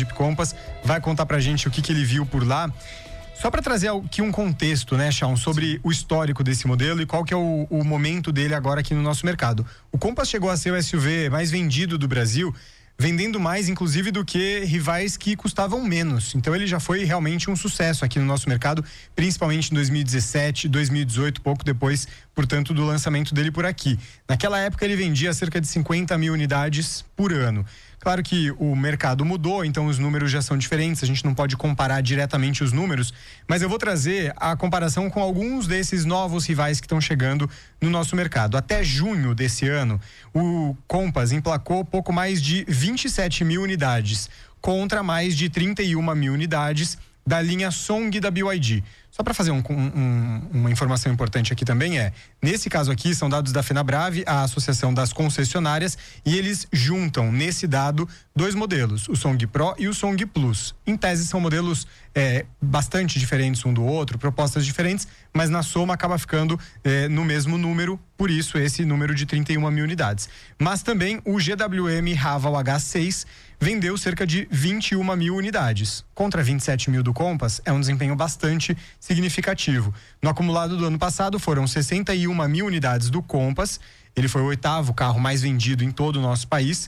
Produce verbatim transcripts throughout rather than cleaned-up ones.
Jeep Compass, vai contar pra gente o que, que ele viu por lá. Só para trazer aqui um contexto, né, Shaun, sobre o histórico desse modelo e qual que é o, o momento dele agora aqui no nosso mercado. O Compass chegou a ser o S U V mais vendido do Brasil, vendendo mais, inclusive, do que rivais que custavam menos. Então ele já foi realmente um sucesso aqui no nosso mercado, principalmente em dois mil e dezessete, dois mil e dezoito, pouco depois, portanto, do lançamento dele por aqui. Naquela época ele vendia cerca de cinquenta mil unidades por ano. Claro que o mercado mudou, então os números já são diferentes, a gente não pode comparar diretamente os números, mas eu vou trazer a comparação com alguns desses novos rivais que estão chegando no nosso mercado. Até junho desse ano, o Compass emplacou pouco mais de vinte e sete mil unidades, contra mais de trinta e uma mil unidades da linha Song da B Y D. Só para fazer um, um, uma informação importante aqui também é, nesse caso aqui são dados da FenaBrave, a Associação das Concessionárias, e eles juntam nesse dado dois modelos, o Song Pro e o Song Plus. Em tese são modelos é, bastante diferentes um do outro, propostas diferentes, mas na soma acaba ficando é, no mesmo número, por isso esse número de trinta e uma mil unidades. Mas também o G W M Haval H seis vendeu cerca de vinte e uma mil unidades. Contra vinte e sete mil do Compass, é um desempenho bastante significativo. No acumulado do ano passado foram sessenta e uma mil unidades do Compass, ele foi o oitavo carro mais vendido em todo o nosso país.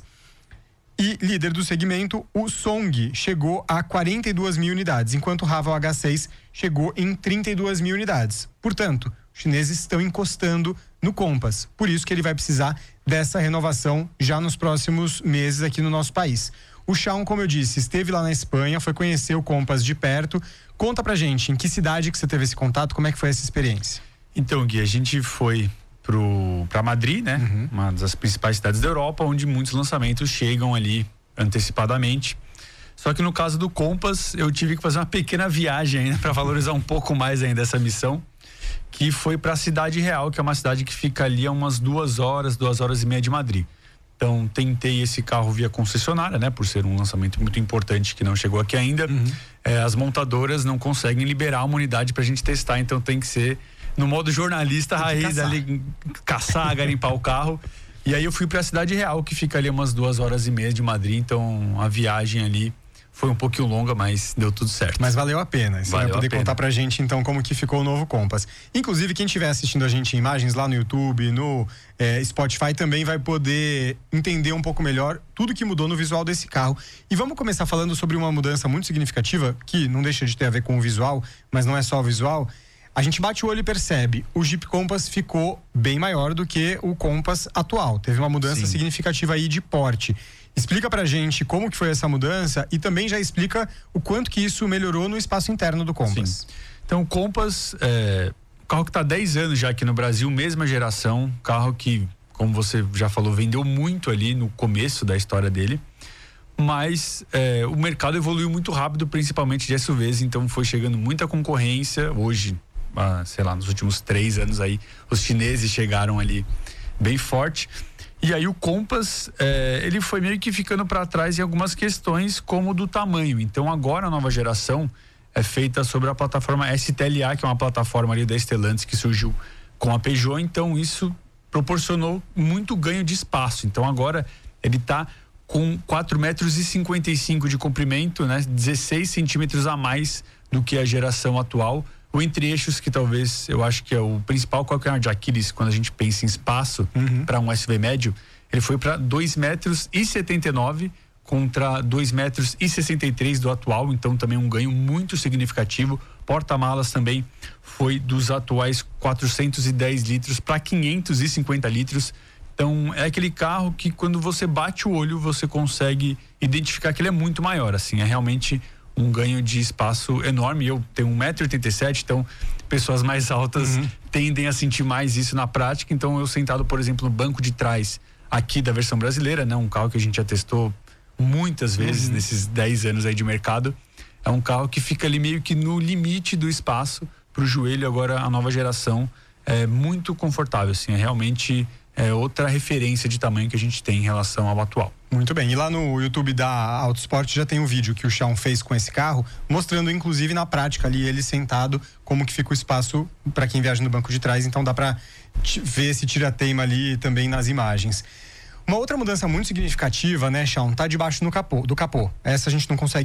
E líder do segmento, o Song chegou a quarenta e duas mil unidades, enquanto o Haval H seis chegou em trinta e duas mil unidades. Portanto, os chineses estão encostando no Compass, por isso que ele vai precisar dessa renovação já nos próximos meses aqui no nosso país. O Shaun, como eu disse, esteve lá na Espanha, foi conhecer o Compass de perto. Conta pra gente, em que cidade que você teve esse contato, como é que foi essa experiência? Então, Gui, a gente foi para Madrid, né? Uhum. Uma das principais cidades da Europa, onde muitos lançamentos chegam ali antecipadamente. Só que no caso do Compass, eu tive que fazer uma pequena viagem ainda para valorizar um pouco mais ainda essa missão, que foi para a Cidade Real, que é uma cidade que fica ali a umas duas horas, duas horas e meia de Madrid. Então, tentei esse carro via concessionária, né? Por ser um lançamento muito importante que não chegou aqui ainda. Uhum. É, as montadoras não conseguem liberar uma unidade pra gente testar, então tem que ser no modo jornalista raiz, caçar. ali, caçar, garimpar o carro. E aí eu fui pra Cidade Real, que fica ali umas duas horas e meia de Madrid, então a viagem ali foi um pouquinho longa, mas deu tudo certo. Mas valeu a pena. Você valeu vai poder contar pra gente, então, como que ficou o novo Compass. Inclusive, quem estiver assistindo a gente em imagens lá no YouTube, no é, Spotify, também vai poder entender um pouco melhor tudo que mudou no visual desse carro. E vamos começar falando sobre uma mudança muito significativa, que não deixa de ter a ver com o visual, mas não é só o visual. A gente bate o olho e percebe, o Jeep Compass ficou bem maior do que o Compass atual. Teve uma mudança Sim. significativa aí de porte. Explica pra gente como que foi essa mudança e também já explica o quanto que isso melhorou no espaço interno do Compass. Sim. Então o Compass é um carro que está há dez anos já aqui no Brasil, mesma geração, carro que, como você já falou, vendeu muito ali no começo da história dele, mas é, o mercado evoluiu muito rápido, principalmente de S U Vs, então foi chegando muita concorrência. Hoje, ah, sei lá, nos últimos três anos aí, os chineses chegaram ali bem forte. E aí o Compass, é, ele foi meio que ficando para trás em algumas questões, como do tamanho. Então agora a nova geração é feita sobre a plataforma S T L A, que é uma plataforma ali da Stellantis que surgiu com a Peugeot. Então isso proporcionou muito ganho de espaço. Então agora ele tá com quatro metros e cinquenta e cinco de comprimento, né? dezesseis centímetros a mais do que a geração atual. O entre-eixos, que talvez eu acho que é o principal calcanhar de Aquiles quando a gente pensa em espaço uhum. para um S U V médio, ele foi para dois metros e setenta e nove contra dois metros e sessenta e três do atual, então também um ganho muito significativo. Porta-malas também foi dos atuais quatrocentos e dez litros para quinhentos e cinquenta litros. Então é aquele carro que quando você bate o olho você consegue identificar que ele é muito maior, assim, é realmente um ganho de espaço enorme. Eu tenho um metro e oitenta e sete, então pessoas mais altas uhum. tendem a sentir mais isso na prática. Então eu sentado, por exemplo, no banco de trás aqui da versão brasileira, né, um carro que a gente já testou muitas vezes uhum. nesses dez anos aí de mercado, é um carro que fica ali meio que no limite do espaço pro joelho. Agora a nova geração é muito confortável, assim, é realmente é outra referência de tamanho que a gente tem em relação ao atual. Muito bem, e lá no YouTube da Autosport já tem um vídeo que o Shaun fez com esse carro, mostrando inclusive na prática ali ele sentado, como que fica o espaço para quem viaja no banco de trás, então dá para ver esse tira-teima ali também nas imagens. Uma outra mudança muito significativa, né, Shaun, tá debaixo no capô, do capô. Essa a gente não consegue